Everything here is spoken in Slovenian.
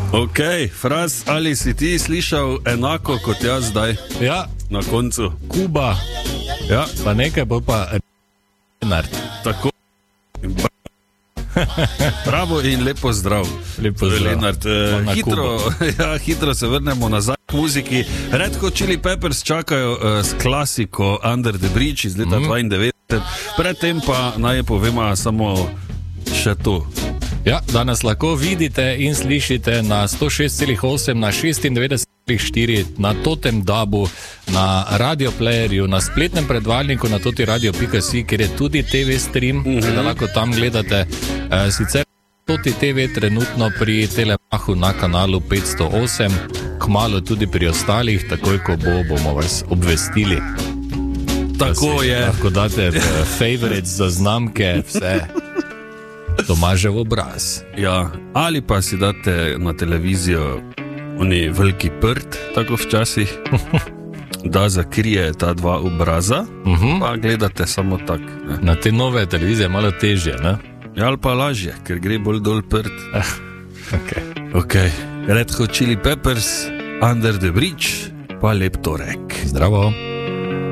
Ok, Fras, ali si ti slišal enako kot jaz zdaj? Ja. Na koncu. Kuba. Ja. Pa nekaj bo pa Lenart. Tako. Bravo in lepo zdrav. Lepo zdrav. Lenart, hitro se vrnemo nazaj k muziki. Red Hot Chili Peppers čakajo s klasiko Under the Bridge iz leta 92. Predtem pa naj povema samo še to. Ja, danes lahko vidite in slišite na 106,8, na 96,4, na Totem Dubu, na radioplayerju, na spletnem predvalniku, na totiradio.si, kjer je tudi TV stream, da lahko tam gledate. Sicer Toti TV trenutno pri Telemachu na kanalu 508, kmalu tudi pri ostalih, takoj ko bomo vas obvestili. Tako je. Lahko date favorites za znamke, vse. Tomažev obraz. Ja, ali pa si date na televizijo oni veliki prt, tako včasih, da zakrije ta dva obraza, pa gledate samo tak. Ne? Na te nove televizije je malo težje, ne? Ja, ali pa lažje, ker gre bolj dol prt. Ok. Red Hot Chili Peppers, Under the Bridge, pa lep torek. Zdravo.